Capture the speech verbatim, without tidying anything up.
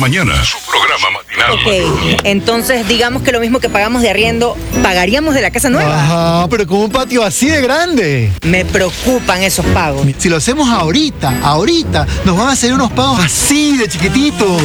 mañana, su programa matinal. Ok, entonces digamos que lo mismo que pagamos de arriendo, ¿pagaríamos de la casa nueva? Ajá, pero con un patio así de grande. Me preocupan esos pagos. Si lo hacemos ahorita, ahorita, nos van a hacer unos pagos así de chiquititos.